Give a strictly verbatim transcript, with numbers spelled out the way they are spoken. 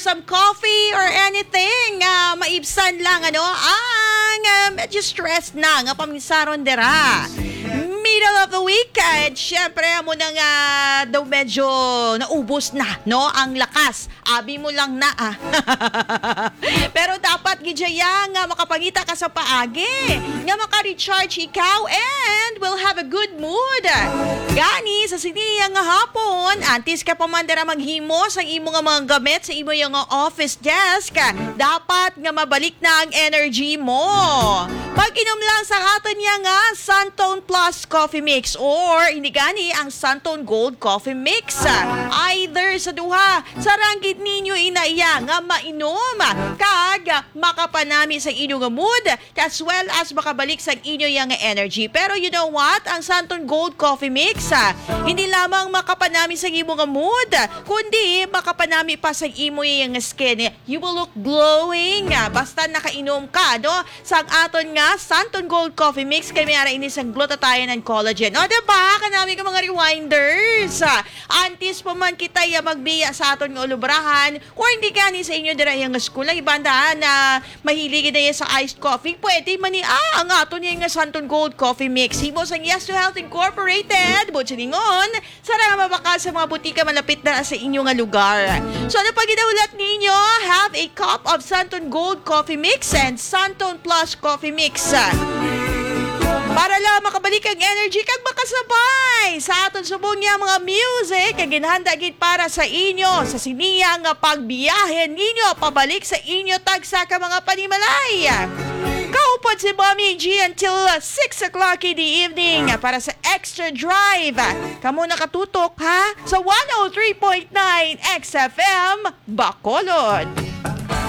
some coffee or anything. Uh, maibsan lang ano ang uh, medyo stressed na nga paminsaron dera. Middle of the week, at syempre mo nang uh, daw medyo naubos na, no? Ang lakas. Abi mo lang na, ah. Pero dapat gidya nga makapangita ka sa paagi, nga maka-recharge ikaw and will have a good mood. Gani, sa siniya nga hapon, antis ka pa man dira maghimo sa imo nga mga gamit sa imo nga office desk, dapat nga mabalik na ang energy mo. Pag-inom lang sa aton niya nga Suntone Plus Coffee Mix or hindi gani ang Suntone Gold Coffee Mix. Either sa duha, sa ranggit ninyo inaiya nga mainom kag makapanami sa inyo nga mood as well as makabalik sa inyo nga energy. Pero you know what? Ang Suntone Gold Coffee Mix, hindi lamang makapanami sa imo nga mood, kundi makapanami pa sa imo nga skin. You will look glowing basta nakainom ka, no? Sa aton nga Suntone Gold Coffee Mix kay may ara ini sa glutathione and collagen. O diba? Kanami ka mga rewinders. Antis pa man kita ya magbiya sa aton nga ulubrahan or hindi gani sa inyo dira yung school ay bandaan na mahilig na yan sa iced coffee. Pwede man ni ah, ang aton yung nga Suntone Gold Coffee Mix. Himo sa Yes to Health Incorporated. Butchiningon, sarang mabaka sa mga butika malapit na sa inyo nga lugar. So ano pag idaulat ninyo, have a cup of Suntone Gold Coffee Mix and Suntone Plus Coffee Mix. Para lang makabalik ang energy kag makasabay sa aton subong niya mga music kag ginhanda gid para sa inyo sa siniya nga pagbiyahe ninyo pabalik sa inyo tagsa ka mga panimalay. Kaupod si Mommy G until six o'clock in the evening para sa Extra Drive. Kamu nakatutok ha sa one oh three point nine X F M Bacolod.